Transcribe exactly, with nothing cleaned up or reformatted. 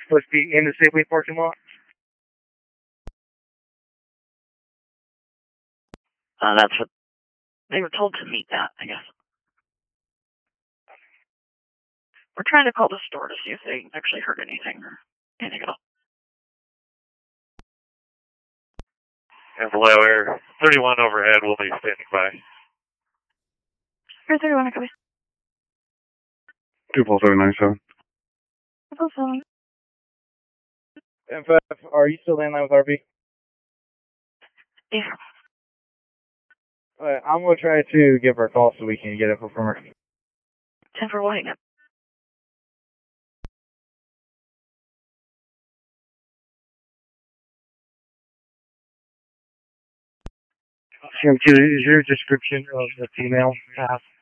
supposed to be in the Safeway parking lot? Uh, that's what they were told to meet at, I guess. We're trying to call the store to see if they actually heard anything or anything at all. And below Air thirty-one overhead will be standing by. Air thirty-one, copy. two four seven nine seven. two four seven. M five, are you still landline with R B? Yeah. Alright, I'm going to try to give her a call so we can get info from her. ten for what again? Is your description of the female path